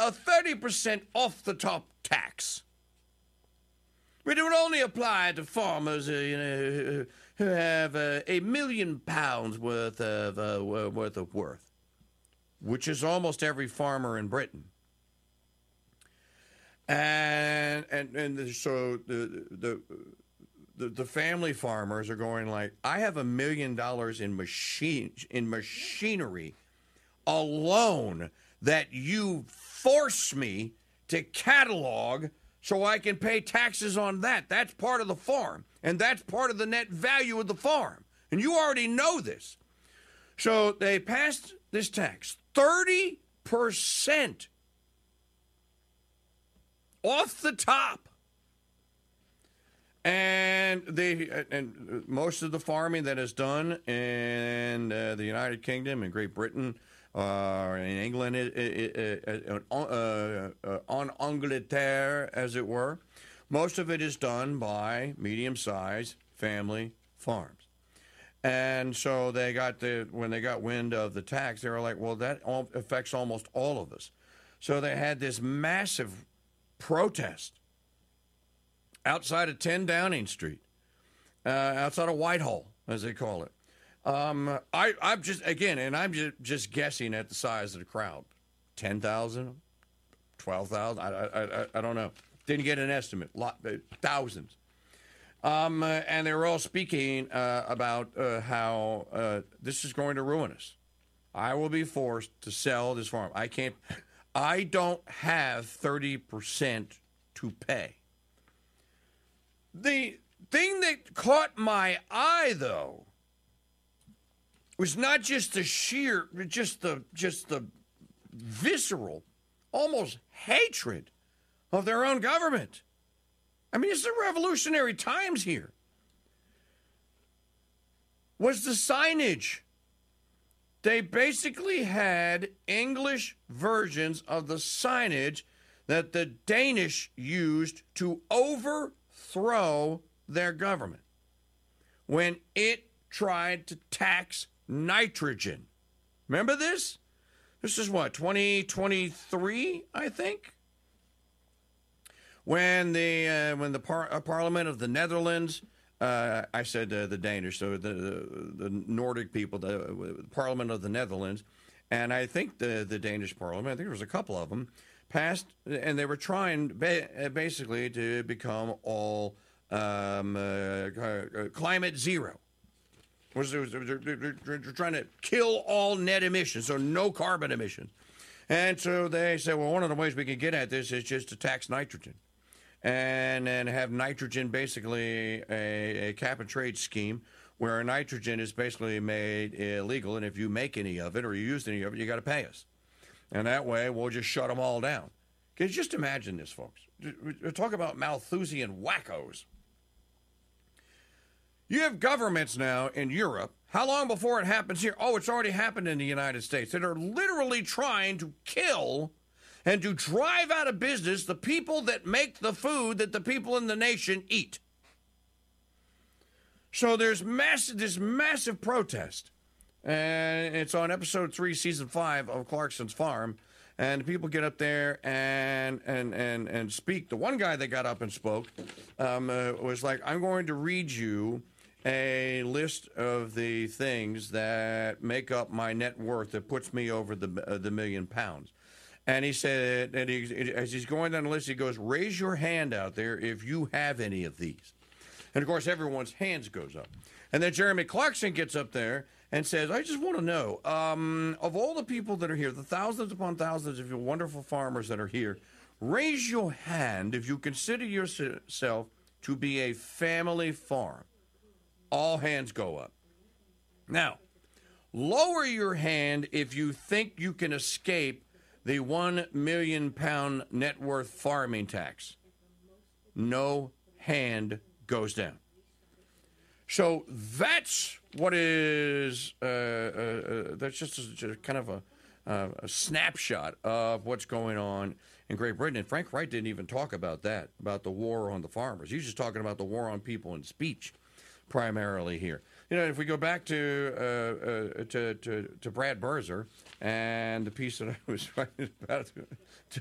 a 30% off the top tax. But it would only apply to farmers who have £1 million worth of worth, which is almost every farmer in Britain. And so the family farmers are going like, I have $1 million in machinery alone that you force me to catalog so I can pay taxes on that. That's part of the farm, and that's part of the net value of the farm. And you already know this. So they passed this tax, 30% off the top. And most of the farming that is done in the United Kingdom and Great Britain, in England, en Angleterre, as it were, most of it is done by medium-sized family farms. And so when they got wind of the tax, they were like, well, that affects almost all of us. So they had this massive protest outside of 10 Downing Street, outside of Whitehall, as they call it. I'm just guessing at the size of the crowd. 10,000, 12,000, I don't know. Didn't get an estimate. Thousands. And they were all speaking about how this is going to ruin us. I will be forced to sell this farm. I don't have 30% to pay. The thing that caught my eye, though, was not just the visceral, almost hatred of their own government. I mean, it's the revolutionary times here. Was the signage. They basically had English versions of the signage that the Danish used to overthrow their government when it tried to tax nitrogen. Remember this? This is what, 2023, I think? When the Parliament of the Netherlands, I said the Danish, so the Nordic people, the Parliament of the Netherlands, and I think the Danish Parliament, I think there was a couple of them, passed, and they were trying basically to become all climate zero. They're trying to kill all net emissions, so no carbon emissions. And so they said, well, one of the ways we can get at this is just to tax nitrogen. And have nitrogen basically a cap and trade scheme where nitrogen is basically made illegal, and if you make any of it or you use any of it, you got to pay us. And that way, we'll just shut them all down. Can you just imagine this, folks? Talk about Malthusian wackos. You have governments now in Europe. How long before it happens here? Oh, it's already happened in the United States. That are literally trying to kill and to drive out of business the people that make the food that the people in the nation eat. So there's this massive protest. And it's on episode 3, season 5 of Clarkson's Farm. And people get up there and speak. The one guy that got up and spoke was like, I'm going to read you a list of the things that make up my net worth that puts me over the £1 million. And he said, and as he's going down the list, he goes, raise your hand out there if you have any of these. And, of course, everyone's hands goes up. And then Jeremy Clarkson gets up there and says, I just want to know, of all the people that are here, the thousands upon thousands of you wonderful farmers that are here, raise your hand if you consider yourself to be a family farm. All hands go up. Now, lower your hand if you think you can escape the £1 million net worth farming tax. No hand goes down. So that's what is, that's just kind of a snapshot of what's going on in Great Britain. And Frank Wright didn't even talk about that, about the war on the farmers. He's just talking about the war on people in speech primarily here. You know, if we go back to Brad Birzer and the piece that I was writing about